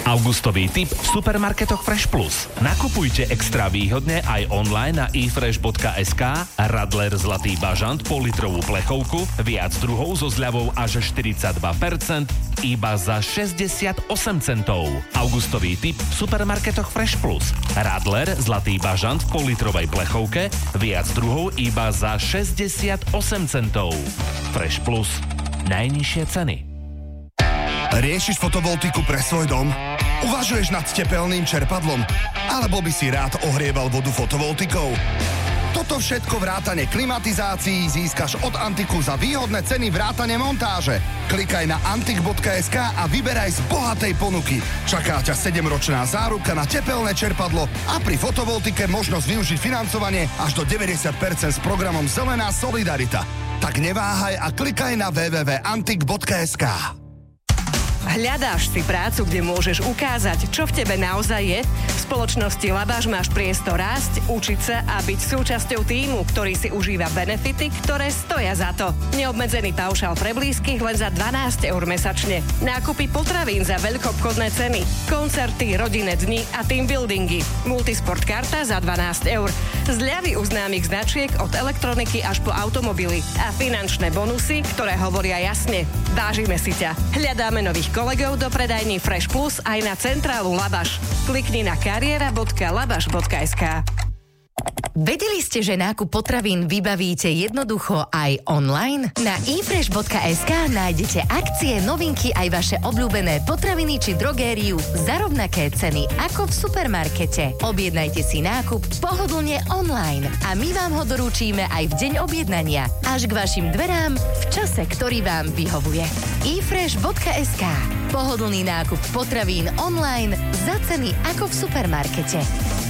Augustový tip v supermarketoch Fresh Plus. Nakupujte extra výhodne aj online na efresh.sk, Radler Zlatý bažant pol-litrovú plechovku, viac druhov so zľavou až 42%, iba za 68 centov. Augustový tip v supermarketoch Fresh Plus. Radler Zlatý bažant v pol-litrovej plechovke, viac druhov iba za 68 centov. Fresh Plus. Najnižšie ceny. Riešiš fotovoltiku pre svoj dom? Uvažuješ nad tepelným čerpadlom? Alebo by si rád ohrieval vodu fotovoltikou? Toto všetko vrátane klimatizácií získaš od Antiku za výhodné ceny vrátane montáže. Klikaj na antik.sk a vyberaj z bohatej ponuky. Čaká ťa 7-ročná záruka na tepelné čerpadlo a pri fotovoltike možnosť využiť financovanie až do 90% s programom Zelená solidarita. Tak neváhaj a klikaj na www.antik.sk. Hľadáš si prácu, kde môžeš ukázať, čo v tebe naozaj je? V spoločnosti Labáš máš priestor rásť, učiť sa a byť súčasťou tímu, ktorý si užíva benefity, ktoré stoja za to. Neobmedzený paušál pre blízkych len za 12 eur mesačne. Nákupy potravín za veľkoobchodné ceny, koncerty, rodinné dni a teambuildingy. Multisport karta za 12 eur. Zľavy u známych značiek od elektroniky až po automobily a finančné bonusy, ktoré hovoria jasne. Vážime si ťa. Hľadáme nových kolegov do predajní Fresh Plus aj na centrálu Labaš. Klikni na kariera.labaš.sk. Vedeli ste, že nákup potravín vybavíte jednoducho aj online? Na efresh.sk nájdete akcie, novinky aj vaše obľúbené potraviny či drogériu za rovnaké ceny ako v supermarkete. Objednajte si nákup pohodlne online a my vám ho doručíme aj v deň objednania až k vašim dverám v čase, ktorý vám vyhovuje. efresh.sk. Pohodlný nákup potravín online za ceny ako v supermarkete.